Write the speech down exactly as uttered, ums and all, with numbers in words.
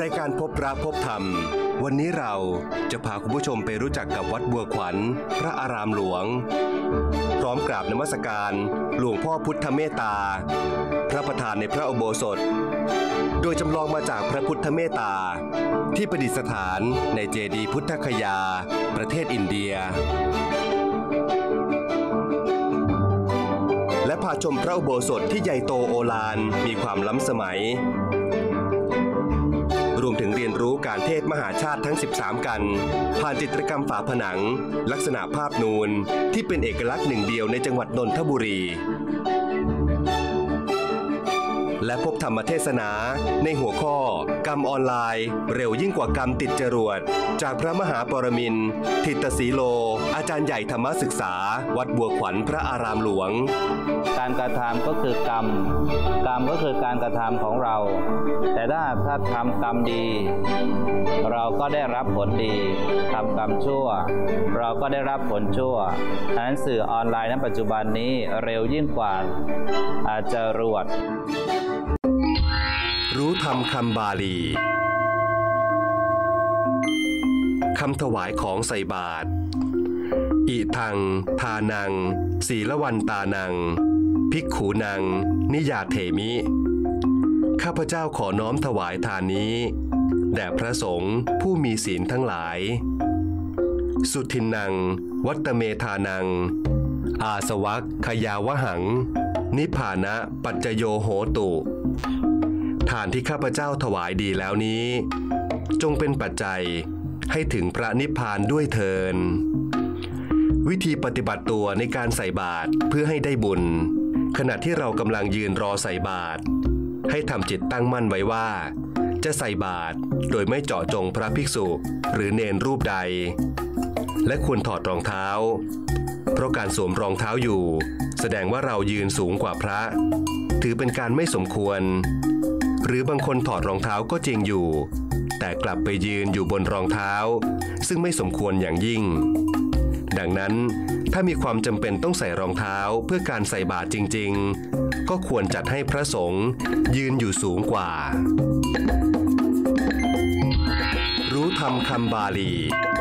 ในการพบพระพบธรรมวันนี้เราจะพาคุณผู้ชมไปรู้จักกับวัดบัวขวัญพระอารามหลวงพร้อมกราบนมัสการหลวงพ่อพุทธเมตตาพระประธานในพระอุโบสถโดยจำลองมาจากพระพุทธเมตตาที่ประดิษฐานในเจดีย์พุทธคยาประเทศอินเดียและพาชมพระอุโบสถที่ใหญ่โตโอฬารมีความล้ำสมัยรวมถึงเรียนรู้การเทศมหาชาติทั้งสิบสามกันผ่านจิตรกรรมฝาผนังลักษณะภาพนูนที่เป็นเอกลักษณ์หนึ่งเดียวในจังหวัดนนทบุรีและพบธรรมเทศนาในหัวข้อกรรมออนไลน์เร็วยิ่งกว่ากรรมติดจรวดจากพระมหาปรมินทร์ทิตสีโลอาจารย์ใหญ่ธรรมศึกษาวัดบัวขวัญพระอารามหลวงการกระทำก็คือกรรมกรรมก็คือการกระทำของเราแต่ถ้าถ้าทำกรรมดีเราก็ได้รับผลดีทำกรรมชั่วเราก็ได้รับผลชั่วฉะนั้นสื่อออนไลน์ในปัจจุบันนี้เร็วยิ่งกว่าอาจจะรวดรู้ธรรมคำบาลีคำถวายของใส่บาตรอิทังทานังศีลวันตานังภิกขุนังนิยาเถมิข้าพเจ้าขอน้อมถวายทานนี้แด่พระสงฆ์ผู้มีศีลทั้งหลายสุทินนังวัตเมธานังอาสวัคขยาวหังนิพพานะปัจจโยโหตุทานที่ข้าพเจ้าถวายดีแล้วนี้จงเป็นปัจจัยให้ถึงพระนิพพานด้วยเถิดวิธีปฏิบัติตัวในการใส่บาตรเพื่อให้ได้บุญขณะที่เรากำลังยืนรอใส่บาตรให้ทำจิตตั้งมั่นไว้ว่าจะใส่บาตรโดยไม่เจาะจงพระภิกษุหรือเณรรูปใดและควรถอดรองเท้าเพราะการสวมรองเท้าอยู่แสดงว่าเรายืนสูงกว่าพระถือเป็นการไม่สมควรหรือบางคนถอดรองเท้าก็จริงอยู่แต่กลับไปยืนอยู่บนรองเท้าซึ่งไม่สมควรอย่างยิ่งดังนั้นถ้ามีความจำเป็นต้องใส่รองเท้าเพื่อการใส่บาตรจริงๆก็ควรจัดให้พระสงฆ์ยืนอยู่สูงกว่ารู้ธรรมคำบาลี